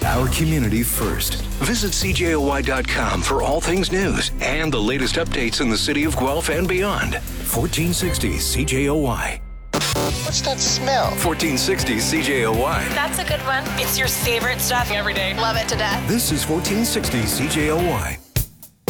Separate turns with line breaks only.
our community first. Visit CJOY.com for all things news and the latest updates in the city of Guelph and beyond. 1460 CJOY.
What's that smell?
1460 CJOY.
That's a good one. It's your favorite stuff every day.
Love it to death.
This is 1460 CJOY.